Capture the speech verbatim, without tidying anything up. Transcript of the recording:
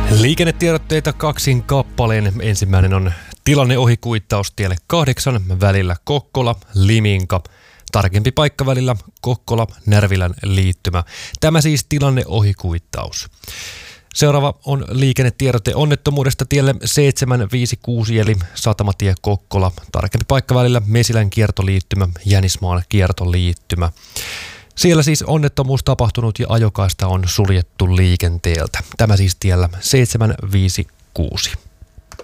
Liikennetiedotteita kaksin kappaleen. Ensimmäinen on tilanne ohikuittaus tielle kahdeksan välillä Kokkola-Liminka. Tarkempi paikka välillä Kokkola-Närvilän liittymä. Tämä siis tilanne ohikuittaus. Seuraava on liikennetiedote onnettomuudesta tielle seitsemän viisi kuusi eli Satamatie Kokkola. Tarkempi paikka välillä Mesilän kiertoliittymä, Jänismaan kiertoliittymä. Siellä siis onnettomuus tapahtunut ja ajokaista on suljettu liikenteeltä. Tämä siis tiellä seitsemän viisi kuusi.